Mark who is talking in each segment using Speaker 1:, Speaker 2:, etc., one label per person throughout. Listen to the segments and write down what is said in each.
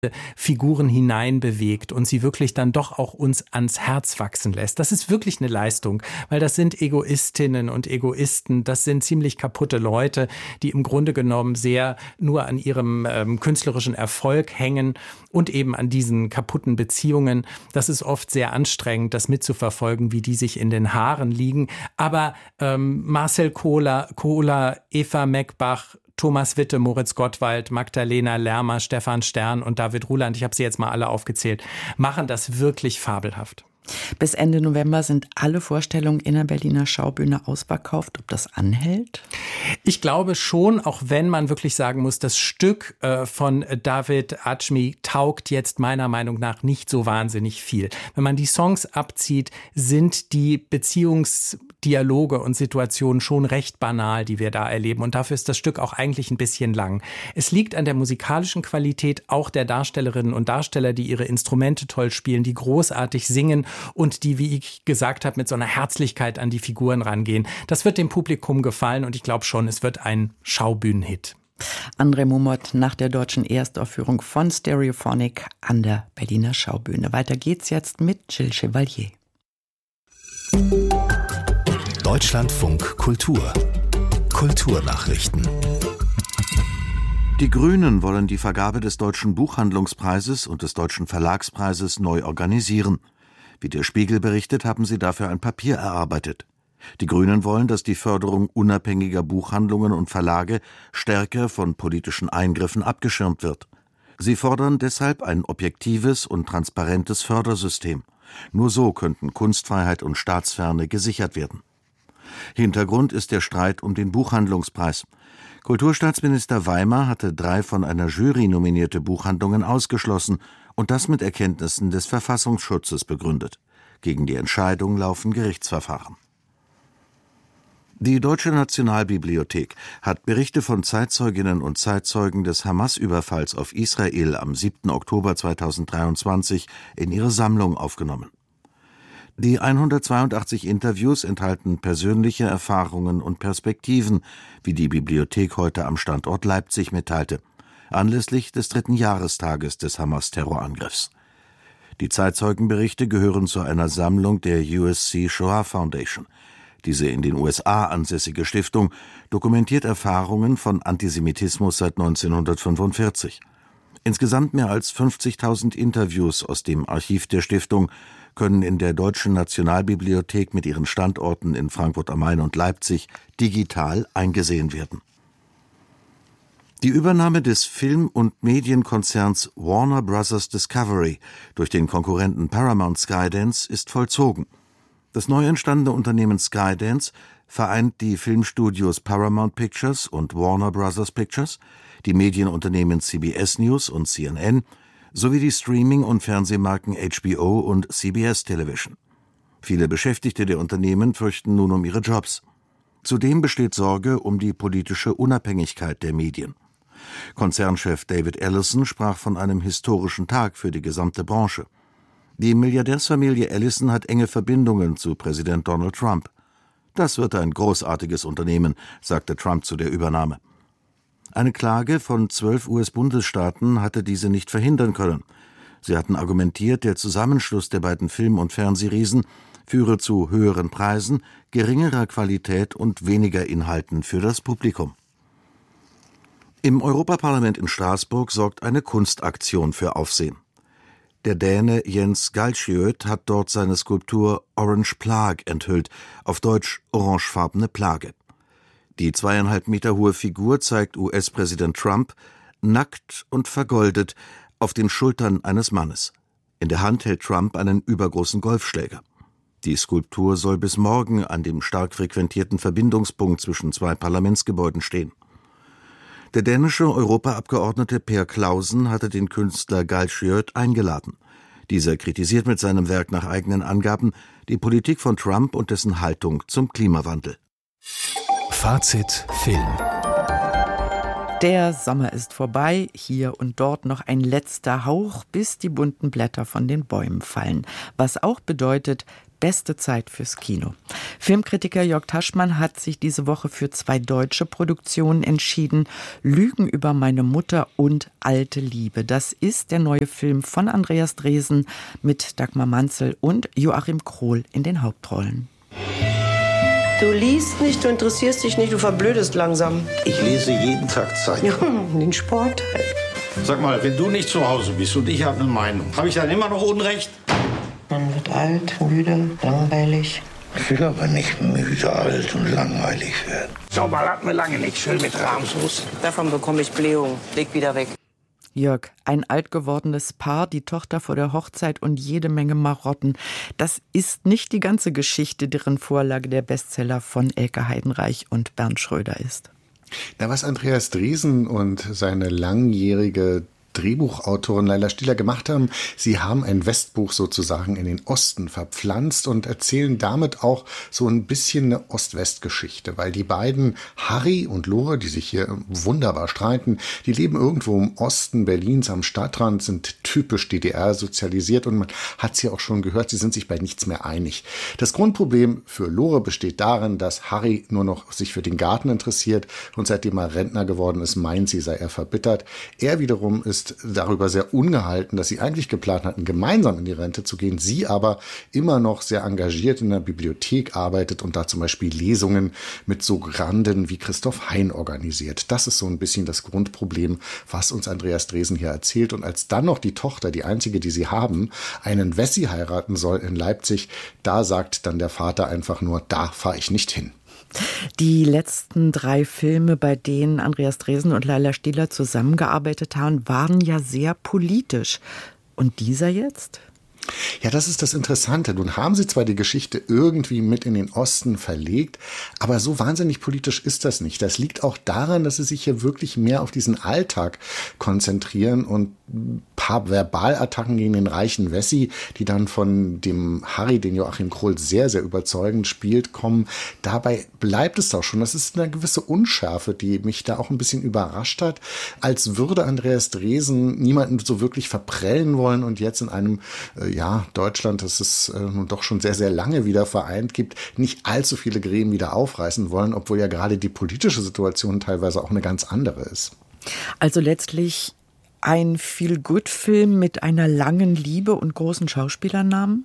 Speaker 1: Figuren hineinbewegt und sie wirklich dann doch auch uns ans Herz wachsen lässt. Das ist wirklich eine Leistung, weil das sind Egoistinnen und Egoisten, das sind ziemlich kaputte Leute, die im Grunde genommen sehr nur an ihrem künstlerischen Erfolg hängen und eben an diesen kaputten Beziehungen. Das ist oft sehr anstrengend, das mitzuverfolgen, wie die sich in den Haaren liegen. Aber Marcel Kohler, Eva Meckbach, Thomas Witte, Moritz Gottwald, Magdalena Lermer, Stefan Stern und David Ruland, ich habe sie jetzt mal alle aufgezählt, machen das wirklich fabelhaft.
Speaker 2: Bis Ende November sind alle Vorstellungen in der Berliner Schaubühne ausverkauft. Ob das anhält?
Speaker 1: Ich glaube schon, auch wenn man wirklich sagen muss, das Stück von David Adjmi taugt jetzt meiner Meinung nach nicht so wahnsinnig viel. Wenn man die Songs abzieht, sind die Beziehungsdialoge und Situationen schon recht banal, die wir da erleben. Und dafür ist das Stück auch eigentlich ein bisschen lang. Es liegt an der musikalischen Qualität auch der Darstellerinnen und Darsteller, die ihre Instrumente toll spielen, die großartig singen und die, wie ich gesagt habe, mit so einer Herzlichkeit an die Figuren rangehen. Das wird dem Publikum gefallen und ich glaube schon, es wird ein Schaubühnenhit.
Speaker 2: André Mumot nach der deutschen Erstaufführung von Stereophonic an der Berliner Schaubühne. Weiter geht's jetzt mit Gilles Chevalier.
Speaker 3: Deutschlandfunk Kultur. Kulturnachrichten.
Speaker 4: Die Grünen wollen die Vergabe des Deutschen Buchhandlungspreises und des Deutschen Verlagspreises neu organisieren. Wie der Spiegel berichtet, haben sie dafür ein Papier erarbeitet. Die Grünen wollen, dass die Förderung unabhängiger Buchhandlungen und Verlage stärker von politischen Eingriffen abgeschirmt wird. Sie fordern deshalb ein objektives und transparentes Fördersystem. Nur so könnten Kunstfreiheit und Staatsferne gesichert werden. Hintergrund ist der Streit um den Buchhandlungspreis. Kulturstaatsminister Weimar hatte 3 von einer Jury nominierte Buchhandlungen ausgeschlossen und das mit Erkenntnissen des Verfassungsschutzes begründet. Gegen die Entscheidung laufen Gerichtsverfahren. Die Deutsche Nationalbibliothek hat Berichte von Zeitzeuginnen und Zeitzeugen des Hamas-Überfalls auf Israel am 7. Oktober 2023 in ihre Sammlung aufgenommen. Die 182 Interviews enthalten persönliche Erfahrungen und Perspektiven, wie die Bibliothek heute am Standort Leipzig mitteilte, anlässlich des 3. Jahrestages des Hamas-Terrorangriffs. Die Zeitzeugenberichte gehören zu einer Sammlung der USC Shoah Foundation. Diese in den USA ansässige Stiftung dokumentiert Erfahrungen von Antisemitismus seit 1945. Insgesamt mehr als 50.000 Interviews aus dem Archiv der Stiftung können in der Deutschen Nationalbibliothek mit ihren Standorten in Frankfurt am Main und Leipzig digital eingesehen werden. Die Übernahme des Film- und Medienkonzerns Warner Bros. Discovery durch den Konkurrenten Paramount Skydance ist vollzogen. Das neu entstandene Unternehmen Skydance vereint die Filmstudios Paramount Pictures und Warner Bros. Pictures, die Medienunternehmen CBS News und CNN sowie die Streaming- und Fernsehmarken HBO und CBS Television. Viele Beschäftigte der Unternehmen fürchten nun um ihre Jobs. Zudem besteht Sorge um die politische Unabhängigkeit der Medien. Konzernchef David Ellison sprach von einem historischen Tag für die gesamte Branche. Die Milliardärsfamilie Ellison hat enge Verbindungen zu Präsident Donald Trump. Das wird ein großartiges Unternehmen, sagte Trump zu der Übernahme. Eine Klage von 12 US-Bundesstaaten hatte diese nicht verhindern können. Sie hatten argumentiert, der Zusammenschluss der beiden Film- und Fernsehriesen führe zu höheren Preisen, geringerer Qualität und weniger Inhalten für das Publikum. Im Europaparlament in Straßburg sorgt eine Kunstaktion für Aufsehen. Der Däne Jens Galschiøt hat dort seine Skulptur Orange Plague enthüllt, auf Deutsch orangefarbene Plage. Die 2,5 Meter hohe Figur zeigt US-Präsident Trump nackt und vergoldet auf den Schultern eines Mannes. In der Hand hält Trump einen übergroßen Golfschläger. Die Skulptur soll bis morgen an dem stark frequentierten Verbindungspunkt zwischen 2 Parlamentsgebäuden stehen. Der dänische Europaabgeordnete Per Clausen hatte den Künstler Galschiøt eingeladen. Dieser kritisiert mit seinem Werk nach eigenen Angaben die Politik von Trump und dessen Haltung zum Klimawandel.
Speaker 3: Fazit Film.
Speaker 2: Der Sommer ist vorbei, hier und dort noch ein letzter Hauch, bis die bunten Blätter von den Bäumen fallen. Was auch bedeutet, beste Zeit fürs Kino. Filmkritiker Jörg Taschmann hat sich diese Woche für 2 deutsche Produktionen entschieden. Lügen über meine Mutter und Alte Liebe. Das ist der neue Film von Andreas Dresen mit Dagmar Manzel und Joachim Krohl in den Hauptrollen.
Speaker 5: Du liest nicht, du interessierst dich nicht, du verblödest langsam.
Speaker 6: Ich lese jeden Tag Zeitung.
Speaker 5: Ja, den Sport.
Speaker 6: Sag mal, wenn du nicht zu Hause bist und ich habe eine Meinung, habe ich dann immer noch Unrecht?
Speaker 5: Man wird alt, müde, langweilig.
Speaker 6: Ich will aber nicht müde, alt und langweilig werden. So, mal hatten wir lange nicht. Schön mit Rahmsoße.
Speaker 5: Davon bekomme ich Blähung. Leg wieder weg.
Speaker 2: Jörg, ein alt gewordenes Paar, die Tochter vor der Hochzeit und jede Menge Marotten. Das ist nicht die ganze Geschichte, deren Vorlage der Bestseller von Elke Heidenreich und Bernd Schröder ist.
Speaker 7: Na, was Andreas Dresen und seine langjährige Drehbuchautorin Laila Stieler gemacht haben, sie haben ein Westbuch sozusagen in den Osten verpflanzt und erzählen damit auch so ein bisschen eine Ost-West-Geschichte, weil die beiden Harry und Lore, die sich hier wunderbar streiten, die leben irgendwo im Osten Berlins am Stadtrand, sind typisch DDR sozialisiert und man hat es ja auch schon gehört, sie sind sich bei nichts mehr einig. Das Grundproblem für Lore besteht darin, dass Harry nur noch sich für den Garten interessiert und seitdem er Rentner geworden ist, meint sie, sei er verbittert. Er wiederum ist darüber sehr ungehalten, dass sie eigentlich geplant hatten, gemeinsam in die Rente zu gehen. Sie aber immer noch sehr engagiert in der Bibliothek arbeitet und da zum Beispiel Lesungen mit so Granden wie Christoph Hein organisiert. Das ist so ein bisschen das Grundproblem, was uns Andreas Dresen hier erzählt. Und als dann noch die Tochter, die einzige, die sie haben, einen Wessi heiraten soll in Leipzig, da sagt dann der Vater einfach nur, da fahre ich nicht hin.
Speaker 2: Die letzten 3 Filme, bei denen Andreas Dresen und Laila Stieler zusammengearbeitet haben, waren ja sehr politisch. Und dieser jetzt?
Speaker 7: Ja, das ist das Interessante. Nun haben sie zwar die Geschichte irgendwie mit in den Osten verlegt, aber so wahnsinnig politisch ist das nicht. Das liegt auch daran, dass sie sich hier wirklich mehr auf diesen Alltag konzentrieren und ein paar Verbalattacken gegen den reichen Wessi, die dann von dem Harry, den Joachim Krohl sehr, sehr überzeugend spielt, kommen. Dabei bleibt es doch schon. Das ist eine gewisse Unschärfe, die mich da auch ein bisschen überrascht hat, als würde Andreas Dresen niemanden so wirklich verprellen wollen und jetzt in einem Deutschland, das es nun doch schon sehr, sehr lange wieder vereint gibt, nicht allzu viele Gräben wieder aufreißen wollen, obwohl ja gerade die politische Situation teilweise auch eine ganz andere ist.
Speaker 2: Also letztlich ein Feel-Good-Film mit einer langen Liebe und großen Schauspielernamen?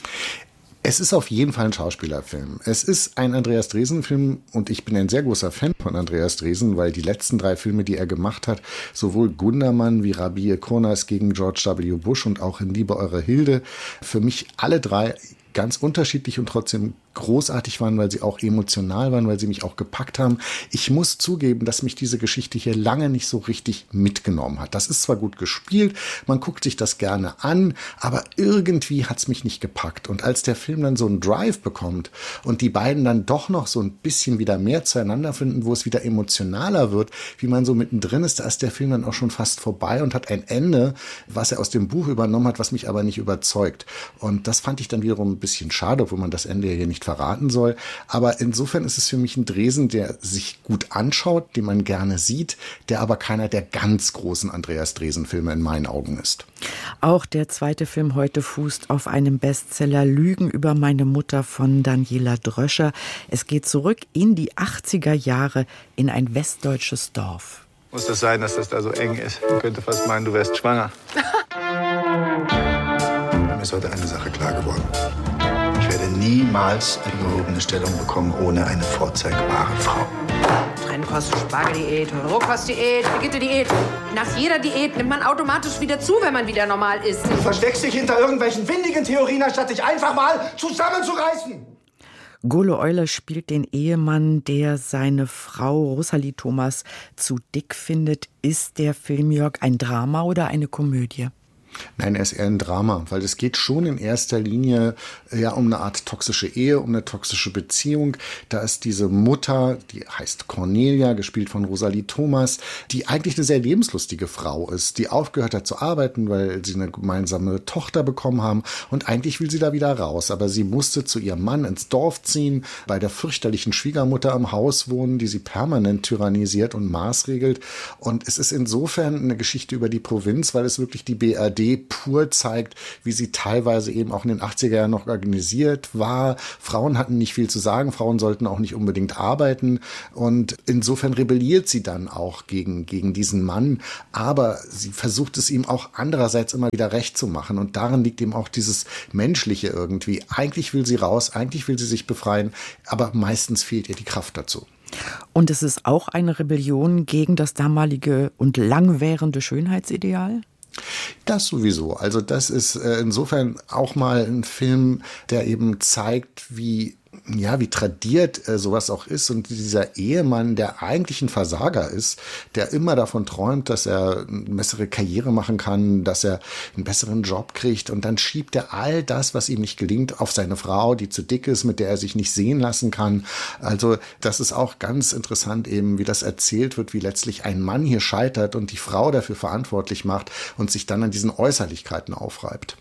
Speaker 7: Es ist auf jeden Fall ein Schauspielerfilm. Es ist ein Andreas Dresen-Film und ich bin ein sehr großer Fan von Andreas Dresen, weil die letzten 3 Filme, die er gemacht hat, sowohl Gundermann wie Rabie Kurnas gegen George W. Bush und auch in Liebe eure Hilde, für mich alle 3 ganz unterschiedlich und trotzdem großartig waren, weil sie auch emotional waren, weil sie mich auch gepackt haben. Ich muss zugeben, dass mich diese Geschichte hier lange nicht so richtig mitgenommen hat. Das ist zwar gut gespielt, man guckt sich das gerne an, aber irgendwie hat es mich nicht gepackt. Und als der Film dann so einen Drive bekommt und die beiden dann doch noch so ein bisschen wieder mehr zueinander finden, wo es wieder emotionaler wird, wie man so mittendrin ist, da ist der Film dann auch schon fast vorbei und hat ein Ende, was er aus dem Buch übernommen hat, was mich aber nicht überzeugt. Und das fand ich dann wiederum ein bisschen schade, obwohl man das Ende hier nicht verraten soll. Aber insofern ist es für mich ein Dresen, der sich gut anschaut, den man gerne sieht, der aber keiner der ganz großen Andreas Dresen-Filme in meinen Augen ist.
Speaker 2: Auch der zweite Film heute fußt auf einem Bestseller Lügen über meine Mutter von Daniela Dröscher. Es geht zurück in die 80er Jahre in ein westdeutsches Dorf.
Speaker 8: Muss das sein, dass das da so eng ist? Man könnte fast meinen, du wärst schwanger.
Speaker 9: Mir ist heute eine Sache klar geworden. Ich werde niemals eine gehobene Stellung bekommen ohne eine vorzeigbare Frau.
Speaker 10: Trennkost-Spargeldiät, Rohkostdiät, Brigitte-Diät. Nach jeder Diät nimmt man automatisch wieder zu, wenn man wieder normal isst.
Speaker 6: Du versteckst dich hinter irgendwelchen windigen Theorien, anstatt dich einfach mal zusammenzureißen.
Speaker 2: Gole Euler spielt den Ehemann, der seine Frau Rosalie Thomas zu dick findet. Ist der Film, Jörg, ein Drama oder eine Komödie?
Speaker 7: Nein, er ist eher ein Drama, weil es geht schon in erster Linie um eine Art toxische Ehe, um eine toxische Beziehung. Da ist diese Mutter, die heißt Cornelia, gespielt von Rosalie Thomas, die eigentlich eine sehr lebenslustige Frau ist, die aufgehört hat zu arbeiten, weil sie eine gemeinsame Tochter bekommen haben und eigentlich will sie da wieder raus. Aber sie musste zu ihrem Mann ins Dorf ziehen, bei der fürchterlichen Schwiegermutter im Haus wohnen, die sie permanent tyrannisiert und maßregelt. Und es ist insofern eine Geschichte über die Provinz, weil es wirklich die BRD Idee pur zeigt, wie sie teilweise eben auch in den 80er Jahren noch organisiert war. Frauen hatten nicht viel zu sagen, Frauen sollten auch nicht unbedingt arbeiten und insofern rebelliert sie dann auch gegen diesen Mann, aber sie versucht es ihm auch andererseits immer wieder recht zu machen und darin liegt eben auch dieses Menschliche irgendwie. Eigentlich will sie raus, eigentlich will sie sich befreien, aber meistens fehlt ihr die Kraft dazu.
Speaker 2: Und es ist auch eine Rebellion gegen das damalige und langwährende Schönheitsideal?
Speaker 7: Das sowieso. Also das ist insofern auch mal ein Film, der eben zeigt, wie tradiert sowas auch ist und dieser Ehemann, der eigentlich ein Versager ist, der immer davon träumt, dass er eine bessere Karriere machen kann, dass er einen besseren Job kriegt und dann schiebt er all das, was ihm nicht gelingt, auf seine Frau, die zu dick ist, mit der er sich nicht sehen lassen kann. Also das ist auch ganz interessant eben, wie das erzählt wird, wie letztlich ein Mann hier scheitert und die Frau dafür verantwortlich macht und sich dann an diesen Äußerlichkeiten aufreibt.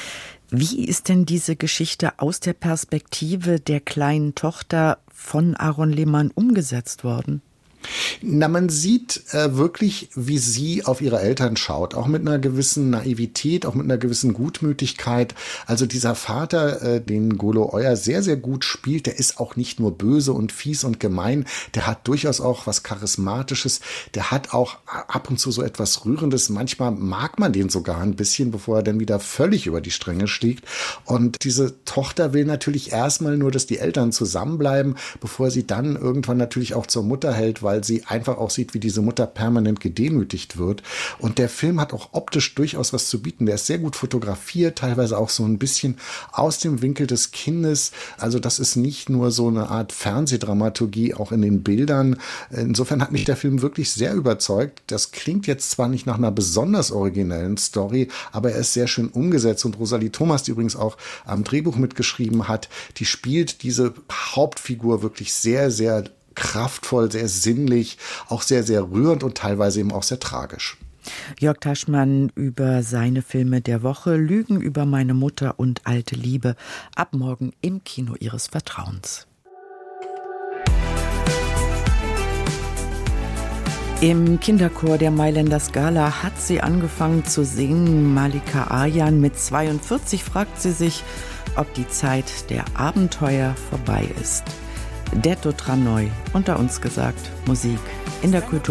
Speaker 2: Wie ist denn diese Geschichte aus der Perspektive der kleinen Tochter von Aaron Lehmann umgesetzt worden?
Speaker 7: Na, man sieht wirklich, wie sie auf ihre Eltern schaut, auch mit einer gewissen Naivität, auch mit einer gewissen Gutmütigkeit. Also dieser Vater, den Golo Euer sehr, sehr gut spielt, der ist auch nicht nur böse und fies und gemein, der hat durchaus auch was Charismatisches, der hat auch ab und zu so etwas Rührendes. Manchmal mag man den sogar ein bisschen, bevor er dann wieder völlig über die Stränge schlägt. Und diese Tochter will natürlich erstmal nur, dass die Eltern zusammenbleiben, bevor sie dann irgendwann natürlich auch zur Mutter hält, weil sie einfach auch sieht, wie diese Mutter permanent gedemütigt wird. Und der Film hat auch optisch durchaus was zu bieten. Der ist sehr gut fotografiert, teilweise auch so ein bisschen aus dem Winkel des Kindes. Also das ist nicht nur so eine Art Fernsehdramaturgie, auch in den Bildern. Insofern hat mich der Film wirklich sehr überzeugt. Das klingt jetzt zwar nicht nach einer besonders originellen Story, aber er ist sehr schön umgesetzt. Und Rosalie Thomas, die übrigens auch am Drehbuch mitgeschrieben hat, die spielt diese Hauptfigur wirklich sehr, sehr kraftvoll, sehr sinnlich, auch sehr, sehr rührend und teilweise eben auch sehr tragisch.
Speaker 2: Jörg Taschmann über seine Filme der Woche, Lügen über meine Mutter und Alte Liebe, ab morgen im Kino Ihres Vertrauens. Im Kinderchor der Mailänder Scala hat sie angefangen zu singen. Malika Arjan mit 42 fragt sie sich, ob die Zeit der Abenteuer vorbei ist. Detto Tranoi, unter uns gesagt, Musik in der Kultur.